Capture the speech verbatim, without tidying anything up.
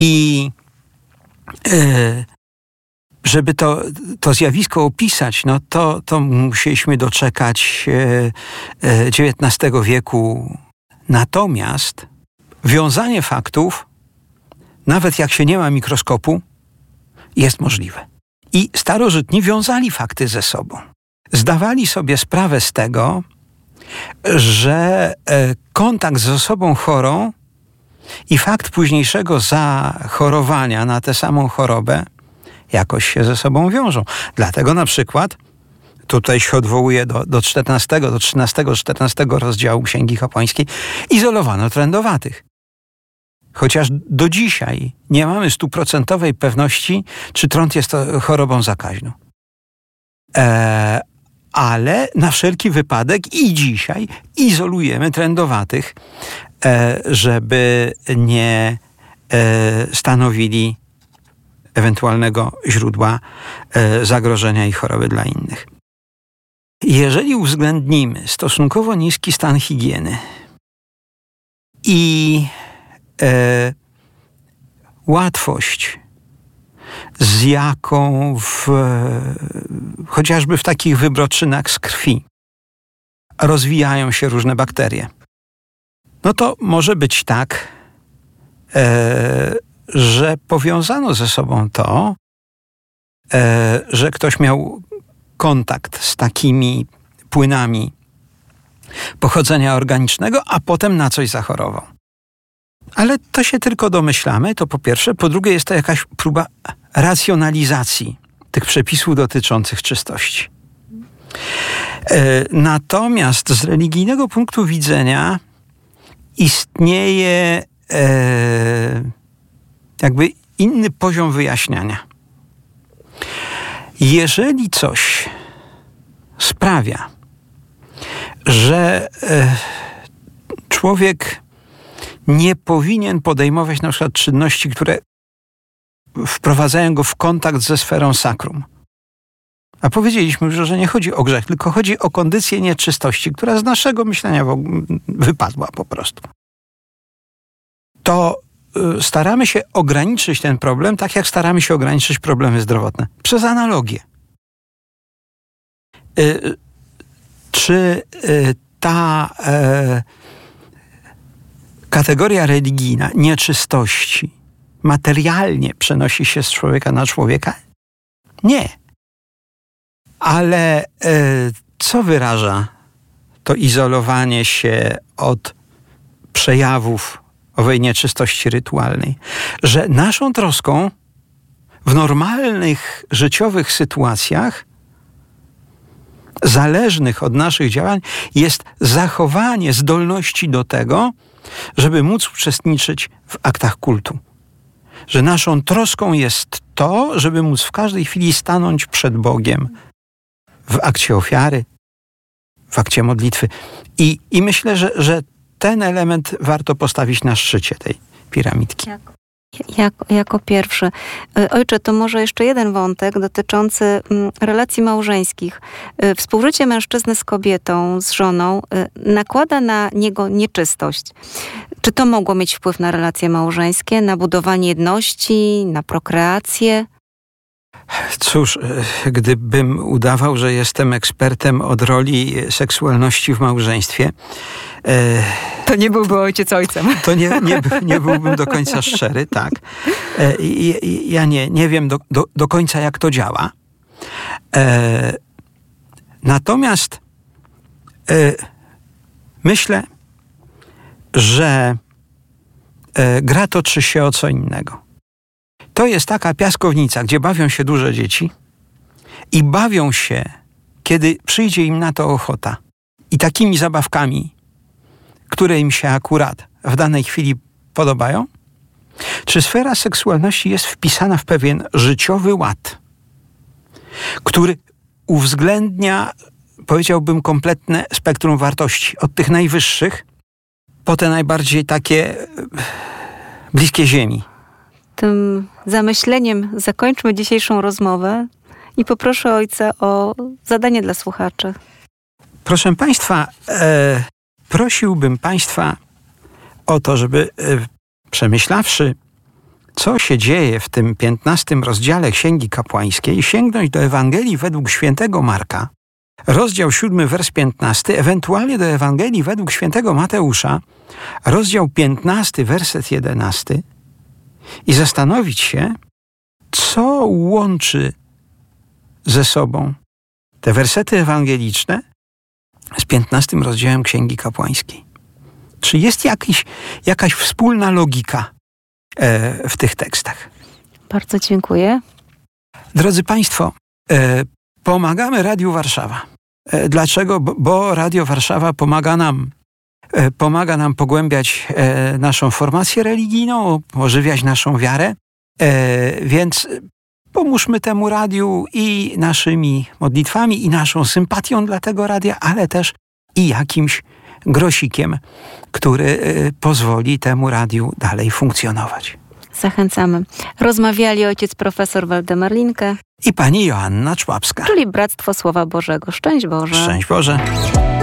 I e, żeby to, to zjawisko opisać, no to, to musieliśmy doczekać dziewiętnastego wieku. Natomiast wiązanie faktów, nawet jak się nie ma mikroskopu, jest możliwe. I starożytni wiązali fakty ze sobą. Zdawali sobie sprawę z tego, że kontakt z osobą chorą i fakt późniejszego zachorowania na tę samą chorobę jakoś się ze sobą wiążą. Dlatego na przykład, tutaj się odwołuję do, do czternastego, do trzynastego, czternastego rozdziału Księgi Kapłańskiej, izolowano trędowatych. Chociaż do dzisiaj nie mamy stuprocentowej pewności, czy trąd jest to chorobą zakaźną. E, ale na wszelki wypadek i dzisiaj izolujemy trędowatych, e, żeby nie e, stanowili ewentualnego źródła e, zagrożenia i choroby dla innych. Jeżeli uwzględnimy stosunkowo niski stan higieny i e, łatwość, z jaką w, chociażby w takich wybroczynach z krwi rozwijają się różne bakterie, no to może być tak, e, że powiązano ze sobą to, e, że ktoś miał kontakt z takimi płynami pochodzenia organicznego, a potem na coś zachorował. Ale to się tylko domyślamy, to po pierwsze. Po drugie, jest to jakaś próba racjonalizacji tych przepisów dotyczących czystości. E, natomiast z religijnego punktu widzenia istnieje e, jakby inny poziom wyjaśniania. Jeżeli coś sprawia, że e, człowiek nie powinien podejmować na przykład czynności, które wprowadzają go w kontakt ze sferą sakrum. A powiedzieliśmy już, że nie chodzi o grzech, tylko chodzi o kondycję nieczystości, która z naszego myślenia wypadła po prostu. To y, staramy się ograniczyć ten problem, tak jak staramy się ograniczyć problemy zdrowotne. Przez analogię. Y, czy y, ta y, kategoria religijna nieczystości materialnie przenosi się z człowieka na człowieka? Nie. Ale e, co wyraża to izolowanie się od przejawów owej nieczystości rytualnej? Że naszą troską w normalnych życiowych sytuacjach zależnych od naszych działań jest zachowanie zdolności do tego, żeby móc uczestniczyć w aktach kultu. Że naszą troską jest to, żeby móc w każdej chwili stanąć przed Bogiem w akcie ofiary, w akcie modlitwy. I, i myślę, że, że ten element warto postawić na szczycie tej piramidki. Jak, jako, jako pierwszy. Ojcze, to może jeszcze jeden wątek dotyczący relacji małżeńskich. Współżycie mężczyzny z kobietą, z żoną nakłada na niego nieczystość. Czy to mogło mieć wpływ na relacje małżeńskie, na budowanie jedności, na prokreację? Cóż, gdybym udawał, że jestem ekspertem od roli seksualności w małżeństwie, e, to nie byłby ojciec ojcem. To nie, nie, nie byłbym do końca szczery, tak. E, i, ja nie, nie wiem do, do, do końca, jak to działa. E, natomiast e, myślę, że e, gra toczy się o co innego. To jest taka piaskownica, gdzie bawią się duże dzieci i bawią się, kiedy przyjdzie im na to ochota. I takimi zabawkami, które im się akurat w danej chwili podobają? Czy sfera seksualności jest wpisana w pewien życiowy ład, który uwzględnia, powiedziałbym, kompletne spektrum wartości, od tych najwyższych po te najbardziej takie bliskie ziemi? Tym zamyśleniem zakończmy dzisiejszą rozmowę i poproszę ojca o zadanie dla słuchaczy. Proszę Państwa, e, prosiłbym Państwa o to, żeby e, przemyślawszy co się dzieje w tym piętnastym rozdziale Księgi Kapłańskiej, sięgnąć do Ewangelii według świętego Marka, rozdział siódmy, wers piętnasty, ewentualnie do Ewangelii według świętego Mateusza, rozdział piętnasty, werset jedenasty i zastanowić się, co łączy ze sobą te wersety ewangeliczne z piętnastym rozdziałem Księgi Kapłańskiej. Czy jest jakiś, jakaś wspólna logika e, w tych tekstach? Bardzo dziękuję. Drodzy Państwo, e, pomagamy Radiu Warszawa. E, dlaczego? Bo, bo Radio Warszawa pomaga nam, e, pomaga nam pogłębiać e, naszą formację religijną, ożywiać naszą wiarę, e, więc pomóżmy temu radiu i naszymi modlitwami, i naszą sympatią dla tego radia, ale też i jakimś grosikiem, który y, pozwoli temu radiu dalej funkcjonować. Zachęcamy. Rozmawiali ojciec profesor Waldemar Linke I pani Joanna Człapska. Czyli Bractwo Słowa Bożego. Szczęść Boże. Szczęść Boże.